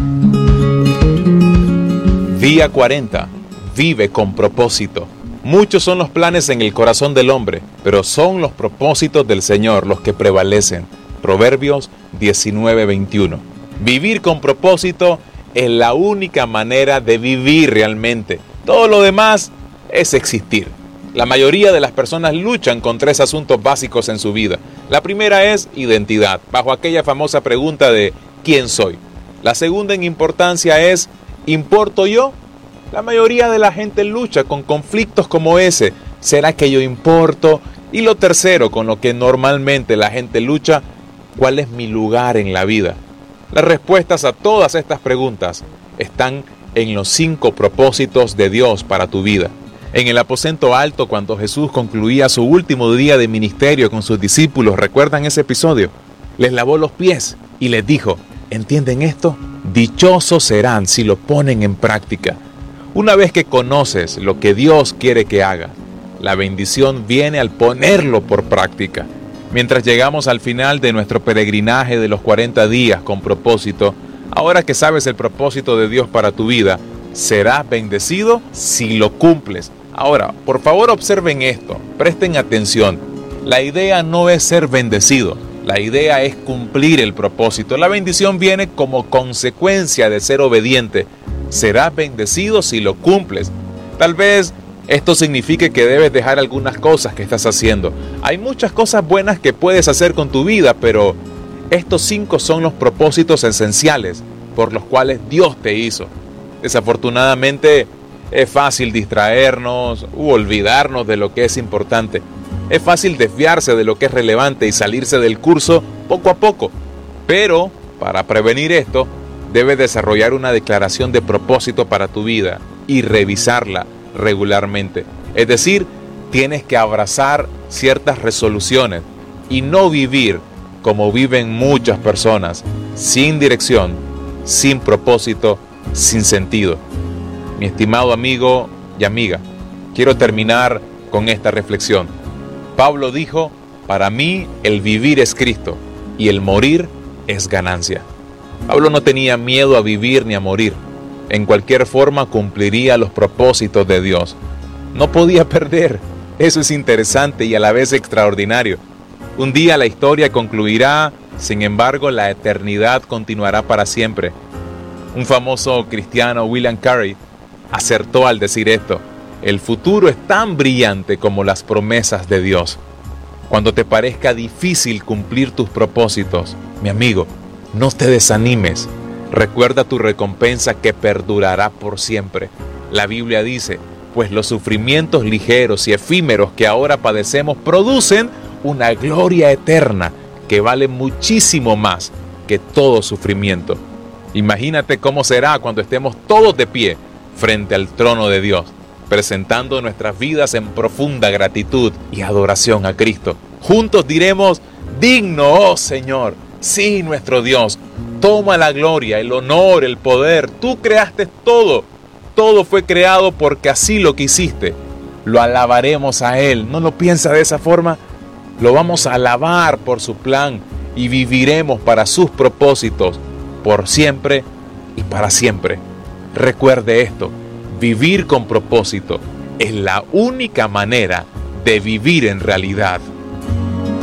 Día 40. Vive con propósito. Muchos son los planes en el corazón del hombre, pero son los propósitos del Señor los que prevalecen. Proverbios 19:21. Vivir con propósito es la única manera de vivir realmente. Todo lo demás es existir. La mayoría de las personas luchan con 3 asuntos básicos en su vida. La primera es identidad, bajo aquella famosa pregunta de ¿quién soy? La segunda en importancia es ¿importo yo? La mayoría de la gente lucha con conflictos como ese. ¿Será que yo importo? Y lo tercero, con lo que normalmente la gente lucha, ¿cuál es mi lugar en la vida? Las respuestas a todas estas preguntas están en los 5 propósitos de Dios para tu vida. En el aposento alto, cuando Jesús concluía su último día de ministerio con sus discípulos, ¿recuerdan ese episodio? Les lavó los pies y les dijo, ¿entienden esto? Dichosos serán si lo ponen en práctica. Una vez que conoces lo que Dios quiere que hagas, la bendición viene al ponerlo por práctica. Mientras llegamos al final de nuestro peregrinaje de los 40 días con propósito, ahora que sabes el propósito de Dios para tu vida, serás bendecido si lo cumples. Ahora, por favor observen esto, presten atención. La idea no es ser bendecido, la idea es cumplir el propósito. La bendición viene como consecuencia de ser obediente. Serás bendecido si lo cumples. Tal vez esto signifique que debes dejar algunas cosas que estás haciendo. Hay muchas cosas buenas que puedes hacer con tu vida, pero estos 5 son los propósitos esenciales por los cuales Dios te hizo. Desafortunadamente, es fácil distraernos u olvidarnos de lo que es importante. Es fácil desviarse de lo que es relevante y salirse del curso poco a poco. Pero, para prevenir esto, debes desarrollar una declaración de propósito para tu vida y revisarla regularmente. Es decir, tienes que abrazar ciertas resoluciones y no vivir como viven muchas personas, sin dirección, sin propósito, sin sentido. Mi estimado amigo y amiga, quiero terminar con esta reflexión. Pablo dijo, para mí el vivir es Cristo y el morir es ganancia. Pablo no tenía miedo a vivir ni a morir. En cualquier forma cumpliría los propósitos de Dios. No podía perder. Eso es interesante y a la vez extraordinario. Un día la historia concluirá, sin embargo la eternidad continuará para siempre. Un famoso cristiano, William Carey, acertó al decir esto: el futuro es tan brillante como las promesas de Dios. Cuando te parezca difícil cumplir tus propósitos, mi amigo, no te desanimes. Recuerda tu recompensa que perdurará por siempre. La Biblia dice, pues los sufrimientos ligeros y efímeros que ahora padecemos producen una gloria eterna que vale muchísimo más que todo sufrimiento. Imagínate cómo será cuando estemos todos de pie frente al trono de Dios, presentando nuestras vidas en profunda gratitud y adoración a Cristo. Juntos diremos, digno, oh Señor, sí, nuestro Dios, toma la gloria, el honor, el poder. Tú creaste todo. Todo fue creado porque así lo quisiste. Lo alabaremos a Él. ¿No lo piensa de esa forma? Lo vamos a alabar por su plan y viviremos para sus propósitos por siempre y para siempre. Recuerde esto, vivir con propósito es la única manera de vivir en realidad.